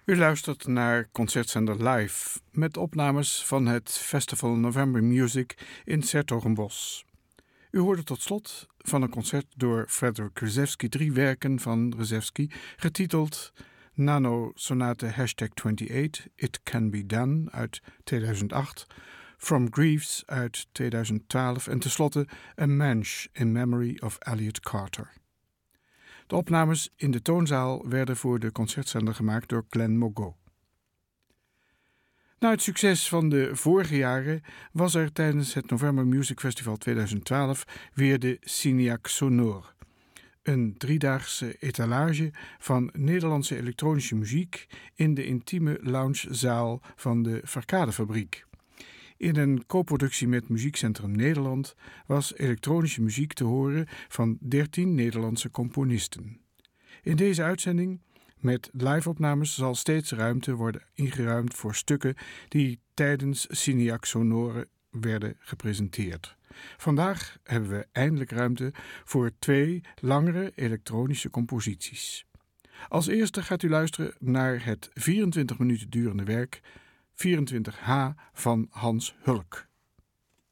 U luistert naar Concertzender Live met opnames van het Festival November Music in 's-Hertogenbosch. U hoorde tot slot van een concert door Frederic Rzewski 3 werken van Rzewski, getiteld Nano Sonate #28, It Can Be Done uit 2008, From Greaves uit 2012 en tenslotte A Mensch in Memory of Elliot Carter. De opnames in de toonzaal werden voor de concertzender gemaakt door Glenn Mogo. Na het succes van de vorige jaren was er tijdens het November Music Festival 2012 weer de Signac Sonore. Een 3-daagse etalage van Nederlandse elektronische muziek in de intieme loungezaal van de Verkadefabriek. In een co-productie met Muziekcentrum Nederland was elektronische muziek te horen van 13 Nederlandse componisten. In deze uitzending met live-opnames zal steeds ruimte worden ingeruimd voor stukken die tijdens Signac Sonore werden gepresenteerd. Vandaag hebben we eindelijk ruimte voor 2 langere elektronische composities. Als eerste gaat u luisteren naar het 24 minuten durende werk 24H van Hans Hulk.